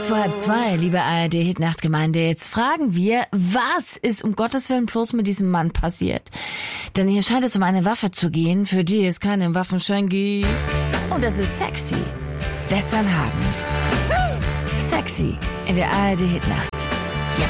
2:30, liebe ARD-Hitnachtgemeinde. Jetzt fragen wir, was ist um Gottes Willen bloß mit diesem Mann passiert? Denn hier scheint es um eine Waffe zu gehen, für die es keinen Waffenschein gibt. Und das ist sexy. Westernhagen. Sexy in der ARD-Hitnacht.